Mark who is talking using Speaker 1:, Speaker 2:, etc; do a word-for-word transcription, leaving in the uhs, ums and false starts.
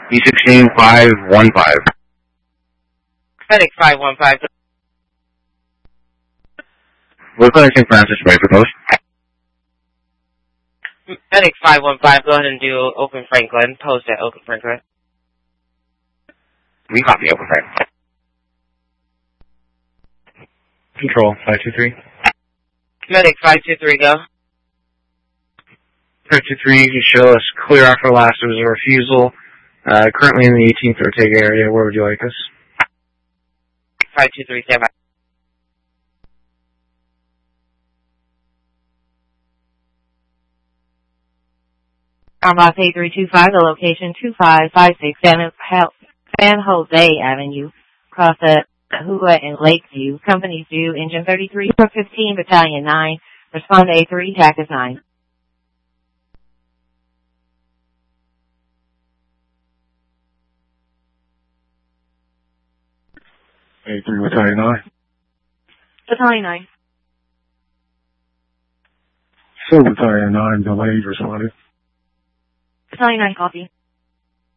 Speaker 1: B sixteen five one five.
Speaker 2: Medic five one five.
Speaker 1: We're calling Saint Francis, ready for post.
Speaker 2: Medic five one five, go ahead and do Oakland Franklin. Post at Oakland Franklin.
Speaker 1: We copy Oakland Franklin. Control five two three.
Speaker 2: Medic five two three, go.
Speaker 1: five two three, you can show us clear after last. There was a refusal. Uh, currently in the eighteenth Ortega area. Where would you like us?
Speaker 2: five two three, stand by.
Speaker 3: Armada eight three two five, the location two five five six San, San Jose Avenue, across the Hua and Lakeview. Companies due, engine thirty-three for fifteen, battalion nine. Respond to A three, T A C is nine.
Speaker 4: A three, battalion nine.
Speaker 3: Battalion nine.
Speaker 4: So battalion nine, delayed, responded.
Speaker 3: Battalion nine, copy.